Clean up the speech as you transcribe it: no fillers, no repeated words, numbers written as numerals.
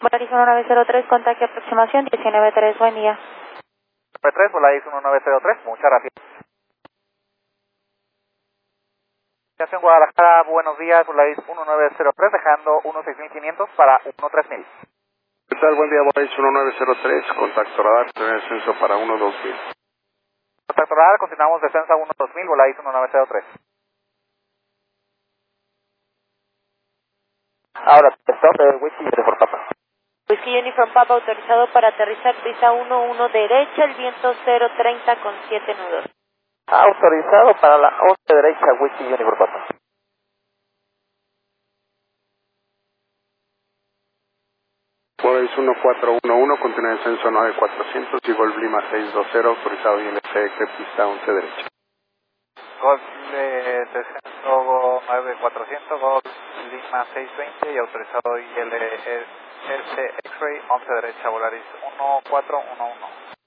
Volaris 1903, contacto aproximación 193, buen día. 3, Volaris 1903, muchas gracias. Aviación Guadalajara, buenos días, Volaris 1903, dejando 16500 para 13000. ¿Qué tal? Buen día, Volaris 1903, contacto radar, tener descenso para 12000. Contacto radar, continuamos descenso a 12000, Volaris 1903. Ahora, stop, Whiskey Uniform Papa. Whiskey Uniform Papa autorizado para aterrizar, brisa 11 derecha, el viento 030 con 7 nudos. Autorizado para la 11 derecha, Whiskey Uniform Papa. Volaris 1411, contiene descenso 9400 y Golf Lima 620, autorizado ILC, pista 11 derecha. Golf descenso 9400, Golf Lima 620 y autorizado ILS X-Ray 11 derecha, Volaris 1411.